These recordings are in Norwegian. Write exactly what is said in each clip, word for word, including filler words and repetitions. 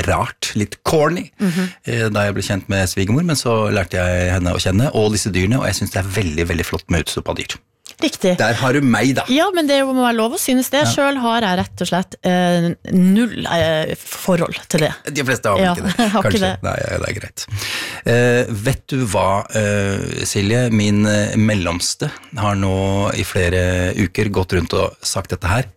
rart, litt corny, mm-hmm. da jeg ble kjent med svigermor, men så lærte jeg henne å kjenne, og disse dyrene, og jeg synes det er veldig, veldig flott med utstopp av dyr. Riktig. Der har du meg da. Ja, men det må være lov å synes det. Ja. Selv har jeg rett og slett eh, null eh, forhold til det. De fleste har ja, ikke det. Har Kanskje. Ikke det. Nei, ja, det er greit. Eh, vet du hva, eh, Silje, min eh, mellomste har nå i flere uker gått rundt og sagt dette her.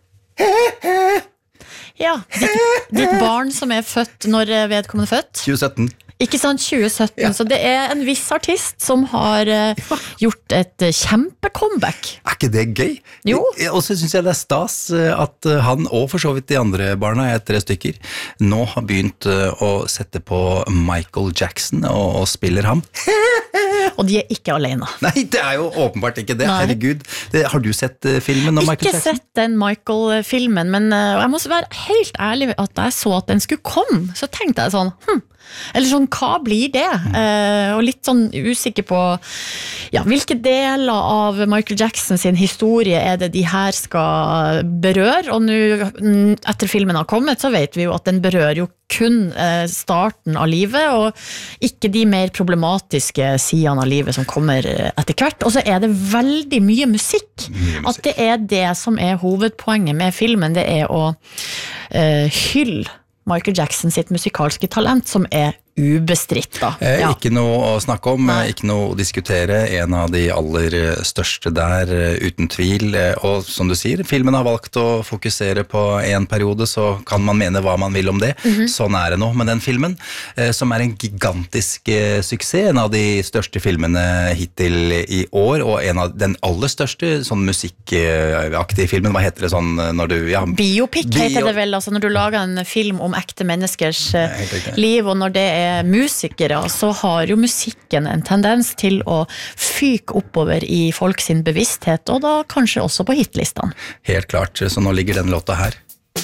Ja, ditt, ditt barn som er født når vedkommende er født. tjue sytten. Ikke sant, tjue sytten, ja. Så det er en viss artist som har uh, gjort et uh, kjempecomeback. Er ikke det gøy? Jo. Og så synes jeg det er stas uh, at uh, han, og for så vidt de andre barna, jeg er tre stykker, nå har begynt uh, å sette på Michael Jackson og, og spiller ham. Og de er ikke alene. Nei, det er jo åpenbart ikke det, Nei. herregud. Det, har du sett uh, filmen om ikke Michael Jackson? Ikke sett den Michael-filmen, men uh, jeg må være helt ærlig at jeg så at den skulle komme, så tenkte jeg sånn, hm, eller sånn, hva blir det? Uh, og litt sånn usikker på ja, hvilke deler av Michael Jackson sin historie er det de her skal berøre, og nå etter filmen har kommet, så vet vi jo at den berører jo kun uh, starten av livet, og ikke de mer problematiske sidene av livet som kommer etter hvert, og så er det veldig mye musikk. Mye musikk. At det er det som er hovedpoenget med filmen, det er å uh, hylle Michael Jackson sitt musikalske talent, som er ubestridt da. Eh, ja. Ikke noe å snakke om, Nei. Ikke noe å diskutere, en av de aller største der, uten tvil, og som du sier, filmen har valgt å fokusere på en periode, så kan man mene hva man vil om det, mm-hmm. Sånn er det nå, men den filmen, eh, som er en gigantisk eh, suksess, en av de største filmene hittil i år, og en av den aller største, sånn musikkaktige filmen, hva heter det sånn når du, ja, Biopic Bio... heter det vel, altså når du lager en film om ekte menneskers eh, liv, og når det er musikere, så har jo musikken en tendens til å fyke oppover i folk sin bevissthet, og da kanskje også på hitlistene. Helt klart, så nå ligger den låta her.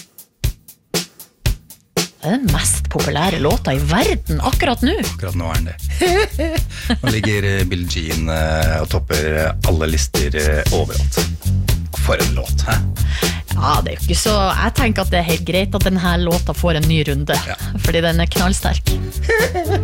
Det er den mest populære låta i verden, akkurat nå. Akkurat nå er den det. Nå ligger Billie Jean og topper alle lister overalt. For en låt, hæ? Ja, det er jo ikke så... Jeg tenker at det er helt greit at denne låta får en ny runde, ja. Fordi den er knallsterk.